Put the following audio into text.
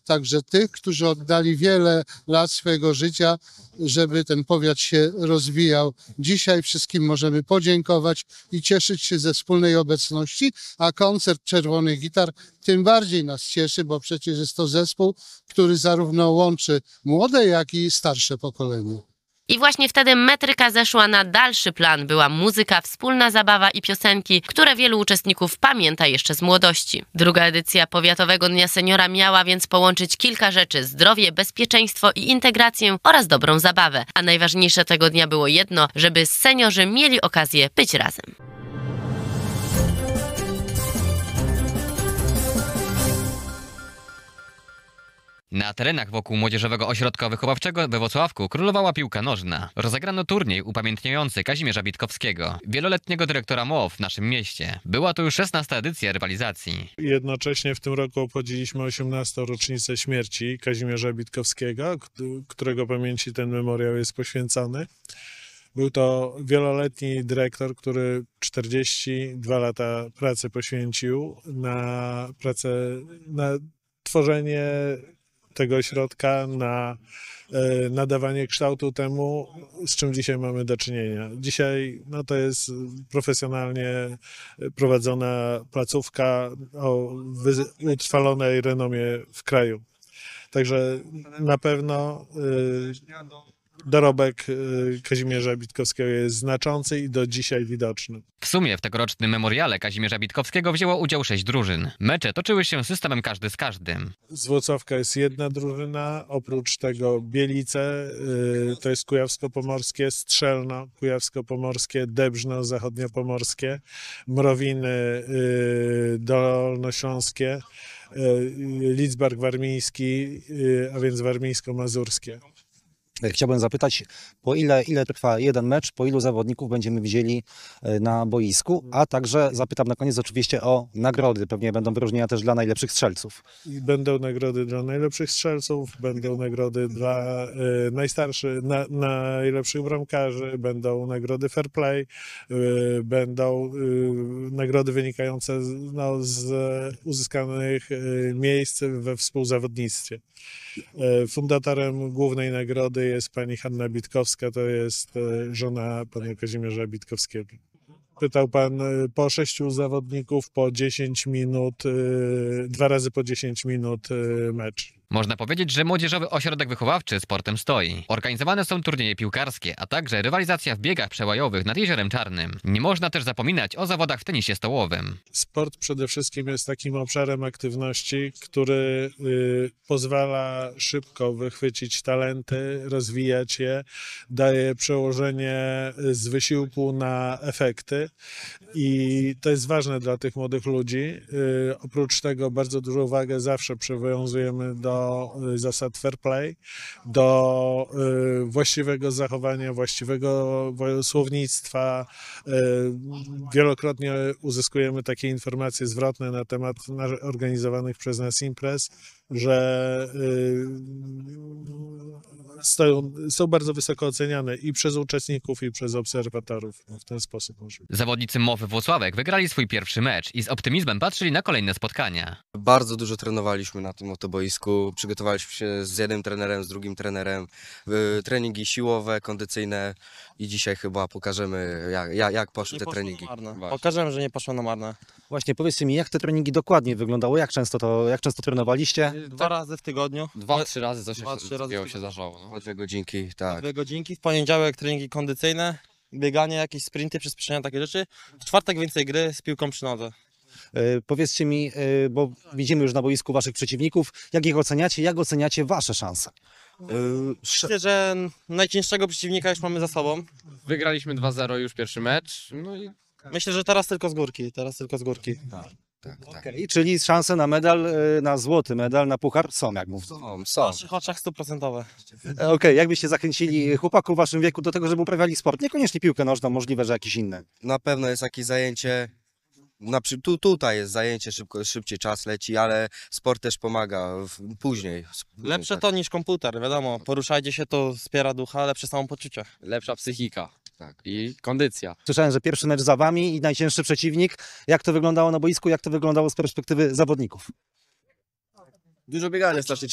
także tych, którzy oddali wiele lat swojego życia, żeby ten powiat się rozwijał. Dzisiaj wszystkim możemy podziękować i cieszyć się ze wspólnej obecności, a koncert Czerwonych Gitar tym bardziej nas cieszy, bo przecież jest to zespół, który zarówno łączy młode, jak i starsze pokolenie. I właśnie wtedy metryka zeszła na dalszy plan. Była muzyka, wspólna zabawa i piosenki, które wielu uczestników pamięta jeszcze z młodości. Druga edycja Powiatowego Dnia Seniora miała więc połączyć kilka rzeczy: zdrowie, bezpieczeństwo i integrację oraz dobrą zabawę. A najważniejsze tego dnia było jedno, żeby seniorzy mieli okazję być razem. Na terenach wokół Młodzieżowego Ośrodka Wychowawczego we Włocławku królowała piłka nożna. Rozegrano turniej upamiętniający Kazimierza Bitkowskiego, wieloletniego dyrektora MOW w naszym mieście. Była to już 16. edycja rywalizacji. Jednocześnie w tym roku obchodziliśmy 18. rocznicę śmierci Kazimierza Bitkowskiego, którego pamięci ten memoriał jest poświęcony. Był to wieloletni dyrektor, który 42 lata pracy poświęcił na tworzenie tego ośrodka, na nadawanie kształtu temu, z czym dzisiaj mamy do czynienia. Dzisiaj to jest profesjonalnie prowadzona placówka o utrwalonej renomie w kraju. Także na pewno dorobek Kazimierza Bitkowskiego jest znaczący i do dzisiaj widoczny. W sumie w tegorocznym memoriale Kazimierza Bitkowskiego wzięło udział 6 drużyn. Mecze toczyły się systemem każdy z każdym. Z Włocławka jest jedna drużyna, oprócz tego Bielice, to jest Kujawsko-Pomorskie, Strzelno, Kujawsko-Pomorskie, Dębrzno, Zachodniopomorskie, Mrowiny, Dolnośląskie, Lidzbark Warmiński, a więc warmińsko-mazurskie. Chciałbym zapytać, po ile trwa jeden mecz, po ilu zawodników będziemy widzieli na boisku, a także zapytam na koniec oczywiście o nagrody. Pewnie będą wyróżnienia też dla najlepszych strzelców. Będą nagrody dla najlepszych strzelców, będą nagrody dla najlepszych bramkarzy, będą nagrody fair play, będą nagrody wynikające z uzyskanych miejsc we współzawodnictwie. Fundatorem głównej nagrody jest pani Hanna Bitkowska, to jest żona pana Kazimierza Bitkowskiego. Pytał pan po 6 zawodników, po 10 minut, 2 razy po 10 minut mecz. Można powiedzieć, że Młodzieżowy Ośrodek Wychowawczy sportem stoi. Organizowane są turnieje piłkarskie, a także rywalizacja w biegach przełajowych nad Jeziorem Czarnym. Nie można też zapominać o zawodach w tenisie stołowym. Sport przede wszystkim jest takim obszarem aktywności, który pozwala szybko wychwycić talenty, rozwijać je, daje przełożenie z wysiłku na efekty i to jest ważne dla tych młodych ludzi. Oprócz tego bardzo dużą uwagę zawsze przywiązujemy do zasad fair play, do właściwego zachowania, właściwego słownictwa. Wielokrotnie uzyskujemy takie informacje zwrotne na temat organizowanych przez nas imprez, że są bardzo wysoko oceniane i przez uczestników, i przez obserwatorów. W ten sposób możliwe. Zawodnicy MOW Włocławek wygrali swój pierwszy mecz i z optymizmem patrzyli na kolejne spotkania. Bardzo dużo trenowaliśmy na tym oto boisku. Przygotowaliśmy się z jednym trenerem, z drugim trenerem. Treningi siłowe, kondycyjne i dzisiaj chyba pokażemy, jak poszły te treningi. Pokażemy, że nie poszło na marne. Właśnie powiedzcie mi, jak te treningi dokładnie wyglądały, jak często trenowaliście? 2 razy w tygodniu. 2-3 razy coś razy się zdarzało. No. 2 godzinki, tak. 2 godzinki. W poniedziałek treningi kondycyjne, bieganie, jakieś sprinty, przyspieszenia, takie rzeczy. W czwartek więcej gry z piłką przy nodze. Powiedzcie mi, bo widzimy już na boisku waszych przeciwników, jak ich oceniacie, jak oceniacie wasze szanse? Myślę, że najcięższego przeciwnika już mamy za sobą. Wygraliśmy 2-0 już pierwszy mecz. No i myślę, że teraz tylko z górki. Tak. Okay, czyli szanse na medal, na złoty medal, na puchar są, jak mówię. W naszych oczach 100%. Okej, jak byście zachęcili chłopaków w waszym wieku do tego, żeby uprawiali sport? Niekoniecznie piłkę nożną, możliwe, że jakieś inne. Na pewno jest jakieś zajęcie. Tutaj jest zajęcie, szybciej czas leci, ale sport też pomaga później. Lepsze to niż komputer, wiadomo. Poruszajcie się, to wspiera ducha, lepsze samopoczucie. lepsza psychika i kondycja. Słyszałem, że pierwszy mecz za wami i najcięższy przeciwnik. Jak to wyglądało na boisku, jak to wyglądało z perspektywy zawodników? Dużo biegania strasznie